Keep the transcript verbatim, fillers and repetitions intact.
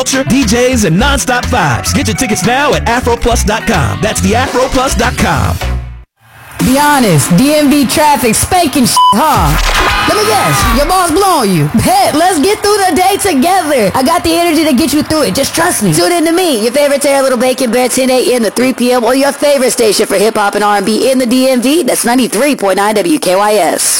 D Js, and non-stop vibes. Get your tickets now at afro plus dot com. That's the afro plus dot com. Be honest, D M V traffic spanking shit, huh? Let me guess, your boss blowing you. Bet, let's get through the day together. I got the energy to get you through it, just trust me. Tune in to me, your favorite Tara Little Bacon Bear, ten a.m. to three p.m. or your favorite station for hip-hop and R and B in the D M V. That's ninety-three point nine W K Y S.